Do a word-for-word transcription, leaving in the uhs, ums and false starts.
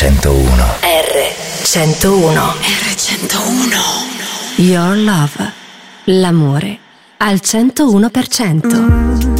centouno. R centouno. R centouno. Your love. L'amore al centouno per cento.